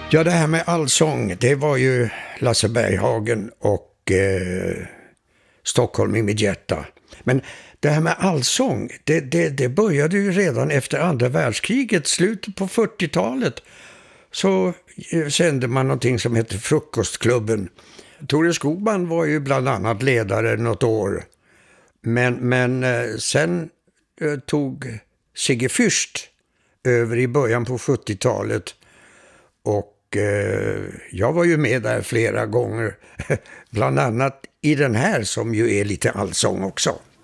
Ja, det här med allsång, det var ju Lasse Berghagen och Stockholm i mitt hjärta. Men det här med allsång, det började ju redan efter andra världskriget, slutet på 40-talet. Så sände man någonting som heter Frukostklubben. Tore Skogman var ju bland annat ledare något år. Men sen tog Sigge Fürst över i början på 70-talet. Och jag var ju med där flera gånger. Bland annat i den här som ju är lite allsång också.